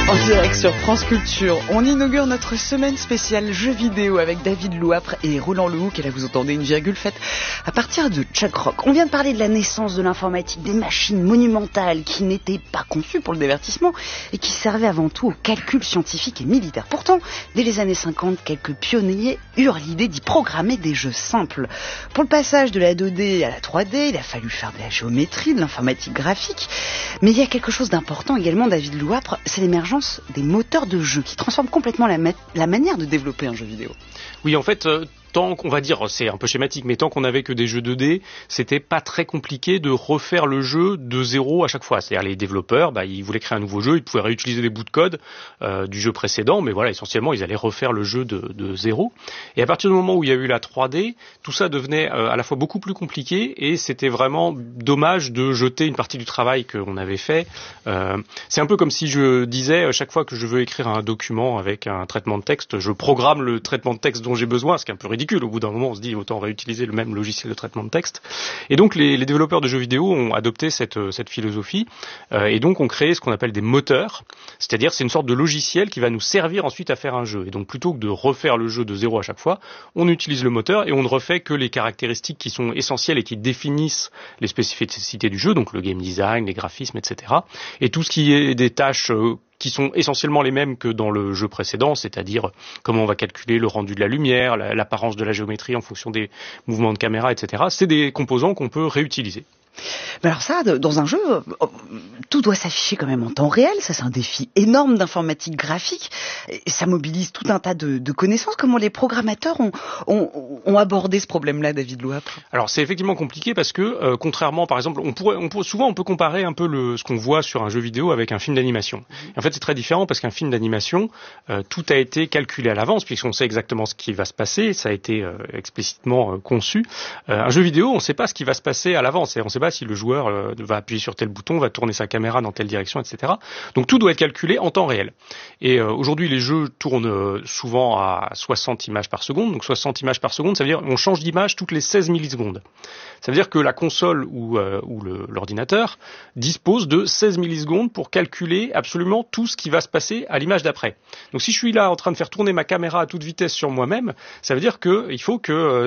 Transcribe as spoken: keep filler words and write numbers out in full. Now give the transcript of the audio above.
En direct sur France Culture, on inaugure notre semaine spéciale jeux vidéo avec David Louapre et Roland Lehoucq. Et là, vous entendez une virgule faite à partir de Chuck Rock. On vient de parler de la naissance de l'informatique, des machines monumentales qui n'étaient pas conçues pour le divertissement et qui servaient avant tout au calcul scientifique et militaire. Pourtant, dès les années cinquante, quelques pionniers eurent l'idée d'y programmer des jeux simples. Pour le passage de la deux D à la trois D, il a fallu faire de la géométrie, de l'informatique graphique. Mais il y a quelque chose d'important également, David Louapre, c'est l'émergence des moteurs de jeu qui transforment complètement la, ma- la manière de développer un jeu vidéo. Oui, en fait, euh, tant qu'on va dire, c'est un peu schématique, mais tant qu'on n'avait que des jeux deux D, c'était pas très compliqué de refaire le jeu de zéro à chaque fois. C'est-à-dire les développeurs, bah, ils voulaient créer un nouveau jeu, ils pouvaient réutiliser des bouts de code euh, du jeu précédent, mais voilà, essentiellement, ils allaient refaire le jeu de, de zéro. Et à partir du moment où il y a eu la trois D, tout ça devenait euh, à la fois beaucoup plus compliqué et c'était vraiment dommage de jeter une partie du travail qu'on avait fait. Euh, c'est un peu comme si je disais, à chaque fois que je veux écrire un document avec un traitement de texte, je programme le traitement de texte dont j'ai besoin, ce qui est un peu ridicule. Au bout d'un moment, on se dit autant réutiliser le même logiciel de traitement de texte. Et donc, les, les développeurs de jeux vidéo ont adopté cette, cette philosophie euh, et donc ont créé ce qu'on appelle des moteurs, c'est-à-dire c'est une sorte de logiciel qui va nous servir ensuite à faire un jeu. Et donc, plutôt que de refaire le jeu de zéro à chaque fois, on utilise le moteur et on ne refait que les caractéristiques qui sont essentielles et qui définissent les spécificités du jeu, donc le game design, les graphismes, et cetera. Et tout ce qui est des tâches euh, qui sont essentiellement les mêmes que dans le jeu précédent, c'est-à-dire comment on va calculer le rendu de la lumière, l'apparence de la géométrie en fonction des mouvements de caméra, et cetera. C'est des composants qu'on peut réutiliser. Mais alors ça, dans un jeu, tout doit s'afficher quand même en temps réel. Ça, c'est un défi énorme d'informatique graphique. Et ça mobilise tout un tas de, de connaissances. Comment les programmateurs ont, ont, ont abordé ce problème-là, David Louapre ? Alors, c'est effectivement compliqué parce que, euh, contrairement, par exemple, on pourrait, on pourrait, souvent on peut comparer un peu le, ce qu'on voit sur un jeu vidéo avec un film d'animation. En fait, c'est très différent parce qu'un film d'animation, euh, tout a été calculé à l'avance puisqu'on sait exactement ce qui va se passer. Ça a été euh, explicitement euh, conçu. Euh, un jeu vidéo, on ne sait pas ce qui va se passer à l'avance. On ne sait pas si le joueur euh, va appuyer sur tel bouton, va tourner sa caméra dans telle direction, et cetera. Donc tout doit être calculé en temps réel. Et euh, aujourd'hui, les jeux tournent euh, souvent à soixante images par seconde. Donc soixante images par seconde, ça veut dire qu'on change d'image toutes les seize millisecondes. Ça veut dire que la console ou, euh, ou le, l'ordinateur dispose de seize millisecondes pour calculer absolument tout ce qui va se passer à l'image d'après. Donc si je suis là en train de faire tourner ma caméra à toute vitesse sur moi-même, ça veut dire qu'il faut que euh,